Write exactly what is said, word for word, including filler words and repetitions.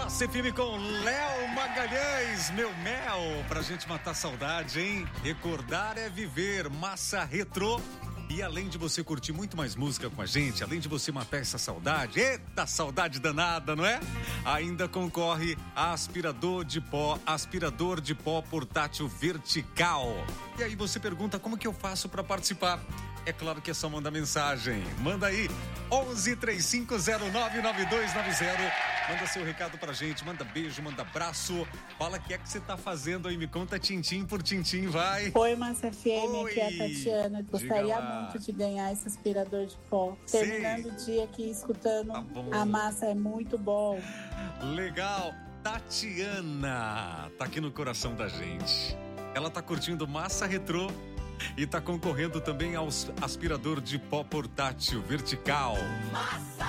Massa F M com Léo Magalhães, meu mel, pra gente matar saudade, hein? Recordar é viver, Massa Retrô. E além de você curtir muito mais música com a gente, além de você matar essa saudade, eita saudade danada, não é? Ainda concorre a aspirador de pó, aspirador de pó portátil vertical. E aí você pergunta como que eu faço pra participar? É claro que é só mandar mensagem. Manda aí, onze, três cinco zero nove, nove dois nove zero. Manda seu recado pra gente, manda beijo, manda abraço. Fala o que é que você tá fazendo aí, me conta tintim por tintim, vai. Oi, Massa F M, Oi. aqui é a Tatiana. Gostaria muito de ganhar esse aspirador de pó. Sei. Terminando o dia aqui escutando Tá bom. a massa, é muito bom. Legal, Tatiana tá aqui no coração da gente. Ela tá curtindo Massa Retrô e tá concorrendo também ao aspirador de pó portátil vertical. Massa!